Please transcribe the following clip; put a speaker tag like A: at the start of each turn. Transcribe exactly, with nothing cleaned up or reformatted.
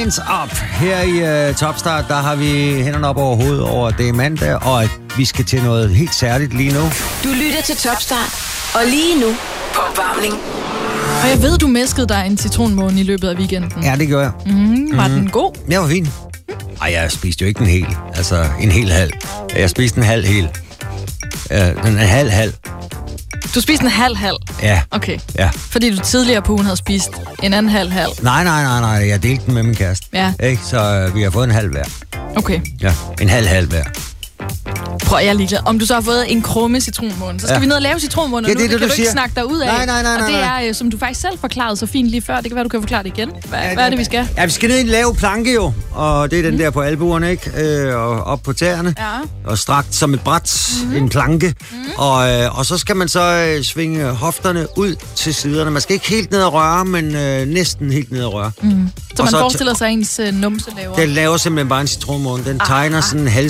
A: Hands Up. Her i uh, Topstart, der har vi hænderne op over hovedet over, det er mandag, og at vi skal til noget helt særligt lige nu.
B: Du lytter til Topstart, og lige nu på opvarmning.
C: Og jeg ved, du mæskede dig en citronmåne i løbet af weekenden.
A: Ja, det gør jeg.
C: Mm, var mm. den god?
A: Det var fint. Ej, jeg spiste jo ikke en hel. Altså, en hel halv. Jeg spiste en halv hel. Uh, en halv halv.
C: Du spiste en halv halv?
A: Ja.
C: Okay.
A: Ja.
C: Fordi du tidligere på ugen havde spist en anden halv halv?
A: Nej, nej, nej, nej. Jeg delte den med min kæreste.
C: Ja.
A: Ikke? Så uh, vi har fået en halv hver.
C: Okay.
A: Ja, en halv halv hver.
C: Prøv, jeg er ligeglad. Om du så har fået en krumme citronmåne, så skal ja. vi ned og lave citronmåne
A: ja,
C: nu.
A: det,
C: Det, det kan
A: du
C: du
A: siger.
C: ikke snakke dig ud af.
A: Nej, nej, nej,
C: og det
A: nej.
C: er, som du faktisk selv forklarede så fint lige før. Det kan være, du kan forklare det igen. Hvad,
A: ja,
C: hvad er det, vi skal?
A: Ja, vi skal ned i en lav planke jo. Og det er den mm. der på albuerne, ikke? Øh, og op på tæerne.
C: Ja.
A: Og strakt som et bræt. Mm. En planke. Mm. Og, øh, og så skal man så øh, svinge hofterne ud til siderne. Man skal ikke helt ned og røre, men øh, næsten helt ned og røre.
C: Mm. Så
A: og
C: man
A: så
C: forestiller sig, ens øh, numse laver?
A: Den laver simpelthen bare en citronmåne. Den ah, tegner sådan en hals